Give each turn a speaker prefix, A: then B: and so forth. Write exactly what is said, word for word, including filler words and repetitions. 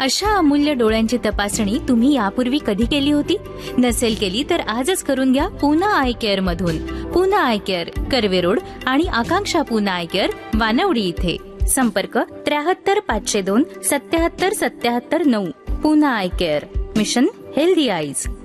A: अशा अमूल्य डोळ्यांची तपासणी तुम्ही यापूर्वी कधी केली होती? नसेल केली तर आजच करून घ्या पूना आय केअर मधून. Poona I care, Karve road आणि आकांक्षा पूना आय केअर, वानवडी इथे. संपर्क त्र्याहत्तर पाचशे दोन सत्याहत्तर सत्याहत्तर नऊ. Poona I care, mission healthy eyes.